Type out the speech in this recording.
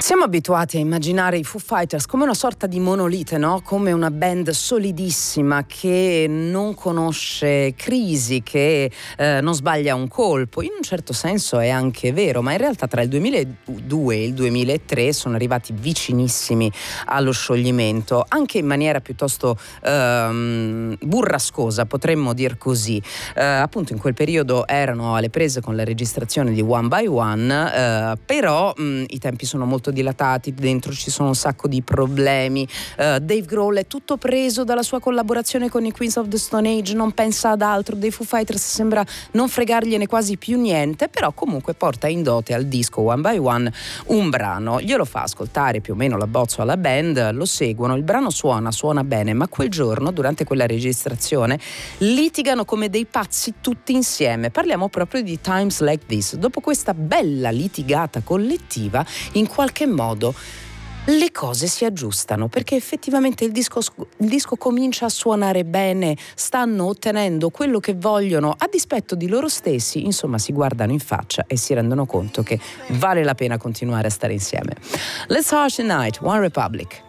Siamo abituati a immaginare i Foo Fighters come una sorta di monolite, no? Come una band solidissima che non conosce crisi, che non sbaglia un colpo. In un certo senso è anche vero, ma in realtà tra il 2002 e il 2003 sono arrivati vicinissimi allo scioglimento, anche in maniera piuttosto burrascosa, potremmo dir così. Appunto in quel periodo erano alle prese con la registrazione di One by One, però i tempi sono molto dilatati, dentro ci sono un sacco di problemi. Dave Grohl è tutto preso dalla sua collaborazione con i Queens of the Stone Age, non pensa ad altro, dei Foo Fighters sembra non fregargliene quasi più niente, però comunque porta in dote al disco One by One un brano, glielo fa ascoltare più o meno l'abbozzo alla band, lo seguono, il brano suona bene, ma quel giorno durante quella registrazione litigano come dei pazzi tutti insieme. Parliamo proprio di Times Like This. Dopo questa bella litigata collettiva, in qualche modo le cose si aggiustano, perché effettivamente il disco comincia a suonare bene, stanno ottenendo quello che vogliono a dispetto di loro stessi, insomma si guardano in faccia e si rendono conto che vale la pena continuare a stare insieme. Let's Harsh the Night, One Republic.